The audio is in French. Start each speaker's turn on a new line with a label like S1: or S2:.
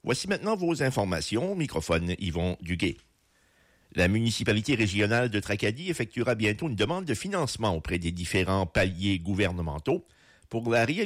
S1: Voici maintenant vos informations. Microphone Yvon Duguay. La municipalité régionale de Tracadie effectuera bientôt une demande de financement auprès des différents paliers gouvernementaux pour la réalisation